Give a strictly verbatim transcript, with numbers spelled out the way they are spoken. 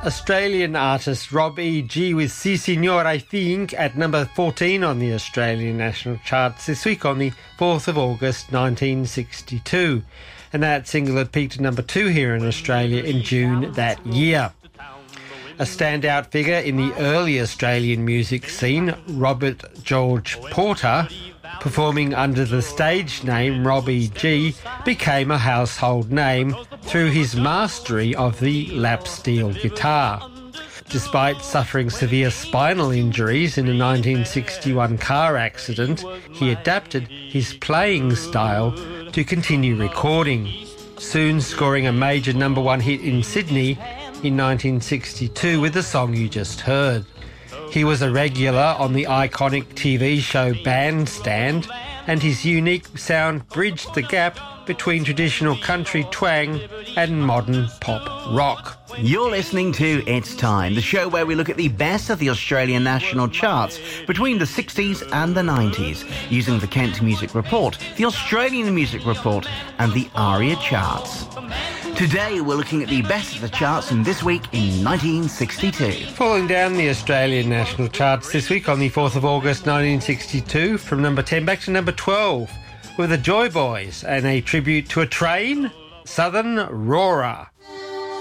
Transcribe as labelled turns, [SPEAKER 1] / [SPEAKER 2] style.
[SPEAKER 1] Australian artist Rob E G with Si Signor I Think at number fourteen on the Australian national charts this week on the fourth of August nineteen sixty-two. And that single had peaked at number two here in Australia in June that year. A standout figure in the early Australian music scene, Robert George Porter, performing under the stage name Robbie G, became a household name through his mastery of the lap steel guitar. Despite suffering severe spinal injuries in a nineteen sixty-one car accident, he adapted his playing style to continue recording, soon scoring a major number one hit in Sydney in nineteen sixty-two with the song you just heard. He was a regular on the iconic T V show Bandstand, and his unique sound bridged the gap between traditional country twang and modern pop rock.
[SPEAKER 2] You're listening to It's Time, the show where we look at the best of the Australian national charts between the sixties and the nineties, using the Kent Music Report, the Australian Music Report, and the ARIA charts. Today we're looking at the best of the charts from this week in nineteen sixty-two.
[SPEAKER 1] Falling down the Australian national charts this week on the fourth of August nineteen sixty-two, from number ten back to number twelve, were the Joy Boys and a tribute to a train, Southern Roarer.